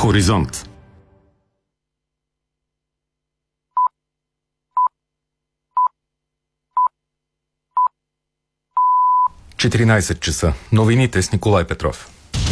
Хоризонт. – 14 часа. Новините с Николай Петров.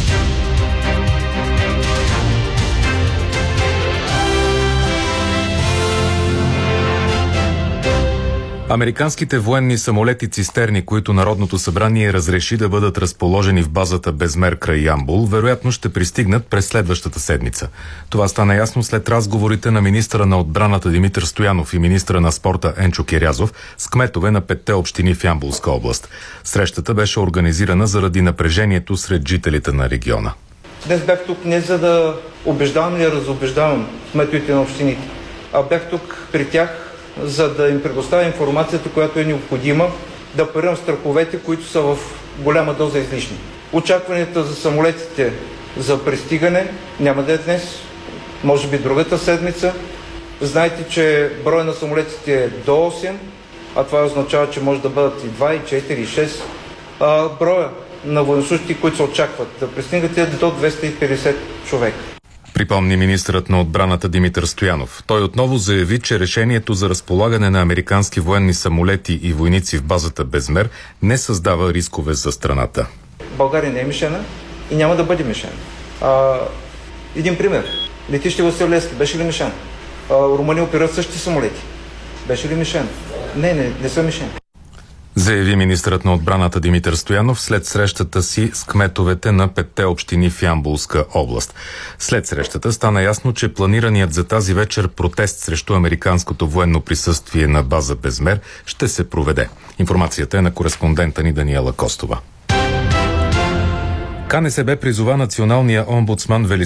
Американските военни самолети-цистерни, които Народното събрание разреши да бъдат разположени в базата Безмер край Ямбол, вероятно ще пристигнат през следващата седмица. Това стана ясно след разговорите на министъра на отбраната Димитър Стоянов и министъра на спорта Енчо Кирязов с кметове на 5 общини в Ямболска област. Срещата беше организирана заради напрежението сред жителите на региона. Днес бях тук не за да убеждавам или разубеждавам кметовете на общините, а бях тук при тях, за да им предоставя информацията, която е необходима, да парирам страховете, които са в голяма доза излишни. Очакванията за самолетите за пристигане няма да е днес, може би другата седмица. Знаете, че броя на самолетите е до 8, а това означава, че може да бъдат и 2, и 4, и 6. Броя на военнослужещите, които се очакват да пристигнат е до 250 човека. Припомни министърът на отбраната Димитър Стоянов. Той отново заяви, че решението за разполагане на американски военни самолети и войници в базата Безмер не създава рискове за страната. България не е мишена и няма да бъде мишена. Един пример. Летище Васил Левски беше ли мишен? Румъния оперират същите самолети. Беше ли мишен? Не са мишени. Заяви министърът на отбраната Димитър Стоянов след срещата си с кметовете на 5 общини в Ямболска област. След срещата стана ясно, че планираният за тази вечер протест срещу американското военно присъствие на база Безмер ще се проведе. Информацията е на кореспондента ни Даниела Костова. КНСБ призова националния омбудсман